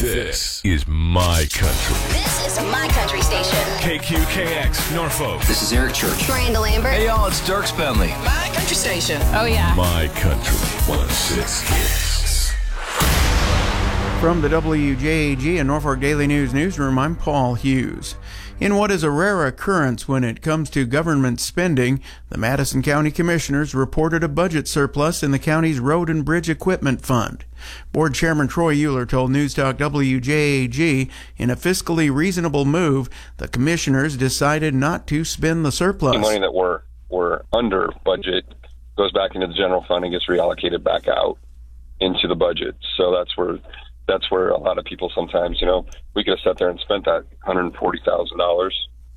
This is my country. This is my country station. KQKX Norfolk. This is Eric Church. Miranda Lambert. Hey y'all, it's Dirk Spenley. My country station. Oh yeah. My country 106 Kids. From the WJAG and Norfolk Daily News newsroom, I'm Paul Hughes. In what is a rare occurrence when it comes to government spending, the Madison County Commissioners reported a budget surplus in the county's Road and Bridge Equipment Fund. Board Chairman Troy Euler told Newstalk WJAG, in a fiscally reasonable move, the Commissioners decided not to spend the surplus. The money that we're under budget goes back into the general fund and gets reallocated back out into the budget. So that's where a lot of people sometimes, we could have sat there and spent that $140,000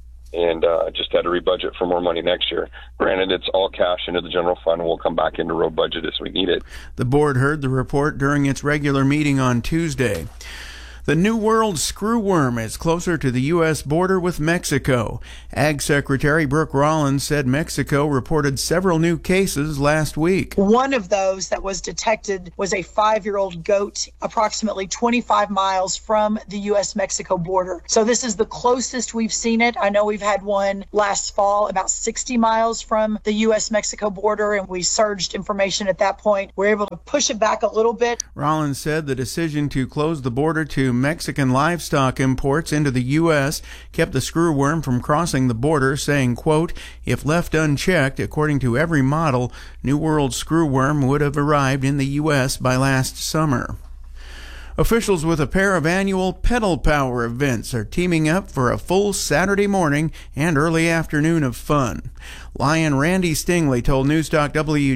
and just had to rebudget for more money next year. Granted, it's all cash into the general fund, and we'll come back into road budget as we need it. The board heard the report during its regular meeting on Tuesday. The New World screwworm is closer to the U.S. border with Mexico. Ag Secretary Brooke Rollins said Mexico reported several new cases last week. One of those that was detected was a 5-year-old goat approximately 25 miles from the U.S.-Mexico border. So this is the closest we've seen it. I know we've had one last fall about 60 miles from the U.S.-Mexico border, and we surged information at that point. We're able to push it back a little bit. Rollins said the decision to close the border to Mexican livestock imports into the U.S. kept the screwworm from crossing the border, saying, quote, "If left unchecked, according to every model, New World screwworm would have arrived in the U.S. by last summer." Officials with a pair of annual Pedal Power events are teaming up for a full Saturday morning and early afternoon of fun. Lion Randy Stingley told Newstalk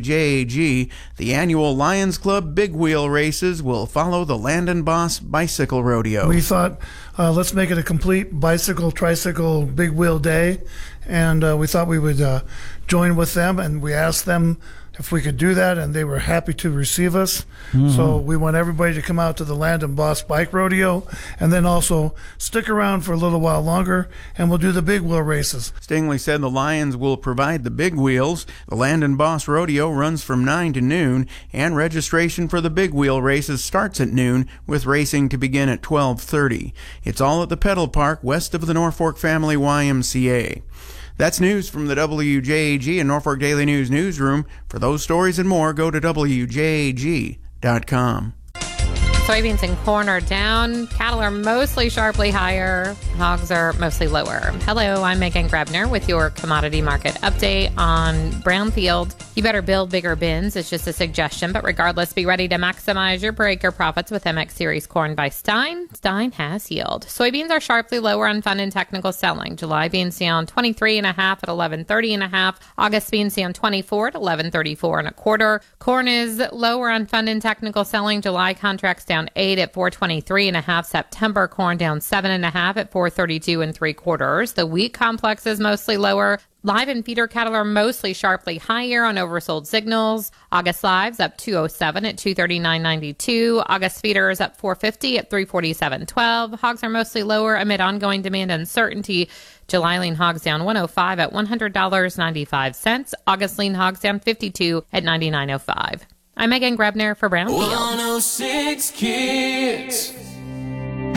WJAG the annual Lions Club Big Wheel races will follow the Landon Boss Bicycle Rodeo. We thought, let's make it a complete bicycle, tricycle, big wheel day, and we thought we would join with them, and we asked them if we could do that, and they were happy to receive us. So we want everybody to come out to the Landon Boss Bike Rodeo, and then also stick around for a little while longer, and we'll do the big wheel races. Stingley said the Lions will provide the big wheels. The Landon Boss Rodeo runs from 9 to noon, and registration for the big wheel races starts at noon, with racing to begin at 12:30. It's all at the Pedal Park west of the Norfolk Family YMCA. That's news from the WJAG and Norfolk Daily News newsroom. For those stories and more, go to WJAG.com. Soybeans and corn are down. Cattle are mostly sharply higher. Hogs are mostly lower. Hello, I'm Megan Grebner with your commodity market update on Brownfield. You better build bigger bins. It's just a suggestion, but regardless, be ready to maximize your per acre profits with MX Series corn by Stein. Stein has yield. Soybeans are sharply lower on fund and technical selling. July beans down 23.5 at 11.30.5. August beans down 24 at 11.34 1/4. Corn is lower on fund and technical selling. July contracts down 8 at 423.5. September corn down 7.5 at 432 3/4. The wheat complex is mostly lower. Live and feeder cattle are mostly sharply higher on oversold signals. August lives up 207 at 239.92. August feeders up 450 at 347.12. Hogs are mostly lower amid ongoing demand uncertainty. July lean hogs down 105 at $100.95. August lean hogs down 52 at 99.05. I'm Megan Grebner for Brownfield. 106 Kids.